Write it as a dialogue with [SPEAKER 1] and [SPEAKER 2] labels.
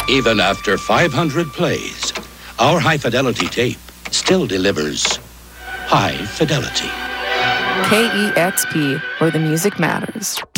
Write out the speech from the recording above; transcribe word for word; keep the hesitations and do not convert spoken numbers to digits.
[SPEAKER 1] Even after five hundred plays, our high-fidelity tape still delivers high fidelity.
[SPEAKER 2] K E X P, where the music matters.